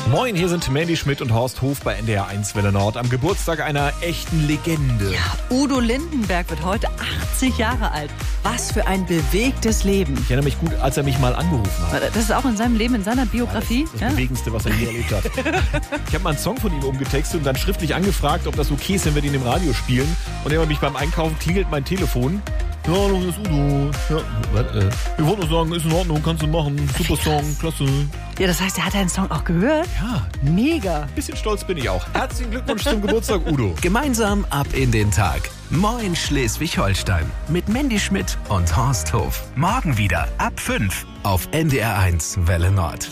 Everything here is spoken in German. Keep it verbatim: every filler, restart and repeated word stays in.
Moin, hier sind Mandy Schmidt und Horst Hof bei N D R eins Welle Nord am Geburtstag einer echten Legende. Ja, Udo Lindenberg wird heute achtzig Jahre alt. Was für ein bewegtes Leben. Ich erinnere mich gut, als er mich mal angerufen hat. Das ist auch in seinem Leben, in seiner Biografie? Das, das ja? Bewegendste, was er je erlebt hat. Ich habe mal einen Song von ihm umgetextet und dann schriftlich angefragt, ob das okay ist, wenn wir den im Radio spielen. Und er mich beim Einkaufen klingelt mein Telefon. Ja, hallo, hier ist Udo. Ja, was, äh, wir wollten nur sagen, ist in Ordnung, kannst du machen. Super Song, klasse. Ja, das heißt, er hat deinen Song auch gehört? Ja, mega. Ein bisschen stolz bin ich auch. Herzlichen Glückwunsch zum Geburtstag, Udo. Gemeinsam ab in den Tag. Moin Schleswig-Holstein. Mit Mandy Schmidt und Horst Hof. Morgen wieder ab fünf auf N D R eins Welle Nord.